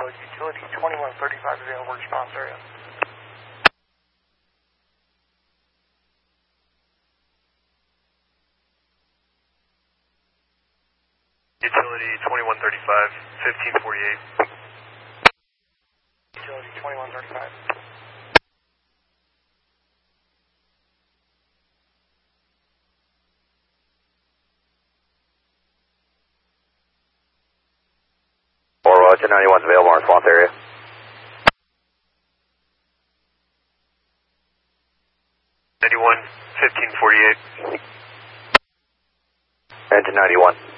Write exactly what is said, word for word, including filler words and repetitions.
with utility twenty-one thirty-five available response area. Utility twenty-one thirty-five, fifteen forty-eight. Utility twenty-one thirty-five. four Roger, ninety-one's available in response area. ninety-one, fifteen forty-eight. Engine ninety-one.